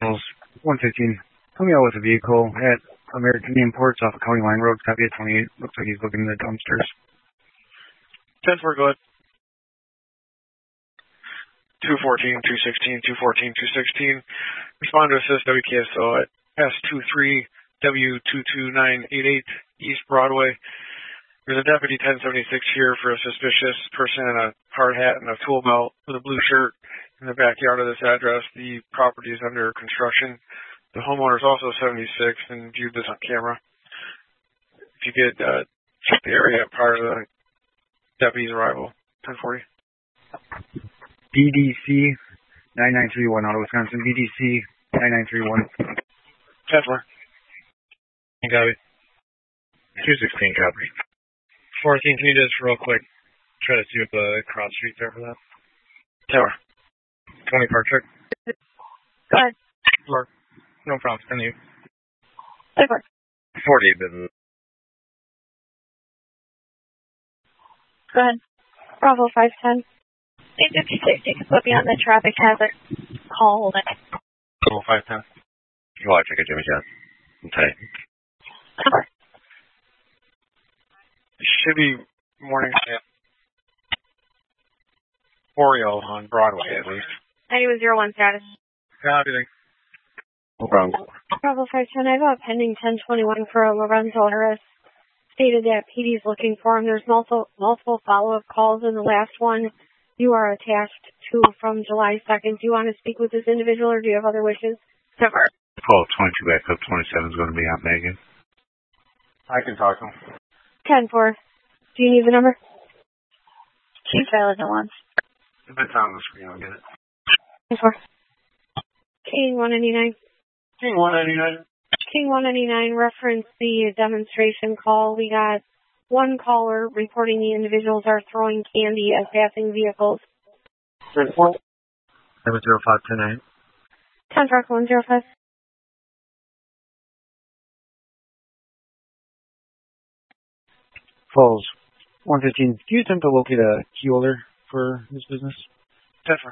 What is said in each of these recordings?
Falls 115. Coming out with a vehicle at American Imports off of County Line Road, copy at 28. Looks like he's looking in the dumpsters. 10-4, go ahead. 214, 216, 214, 216. Respond to assist WKSO at S23W22988 East Broadway. There's a deputy 1076 here for a suspicious person in a hard hat and a tool belt with a blue shirt in the backyard of this address. The property is under construction. The homeowner is also 76 and viewed this on camera. If you could check the area prior to the deputy's arrival. 1040. BDC 9931 out of Wisconsin. BDC 9931. 10-4. Copy. 216, copy. 14, can you just real quick try to see what the cross streets are for that? 10-4. 20 Park Truck. Go ahead. Mark. No problem. Send you. 10-4. 40 business. Go ahead. Bravo 510. 856, you can put me on the traffic hazard call. Bravo 510. Oh, I check it, Jimmy John. Okay. It should be morning at Oreo on Broadway, at least. 9101 status. Copy, thanks. No problem. Bravo 510, I have a pending 1021 for a Lorenzo Harris. Stated that PD is looking for him. There's multiple follow-up calls in the last one. You are attached to from July 2nd. Do you want to speak with this individual or do you have other wishes? Never. Call 22 back up. 27 is going to be on Megan. I can talk to him. 10-4. Do you need the number? Chief Violet at once. If it's on the screen, I'll get it. 10-4. King 199. King 199. King 199, reference the demonstration call. We got one caller reporting the individuals are throwing candy at passing vehicles. 10-4. 70529. 10-4, 105. Falls 115. Do you attempt to locate a key holder for this business? 10-4.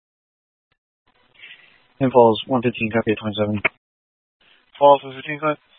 And Falls 115, copy at 27. Falls 115, go ahead.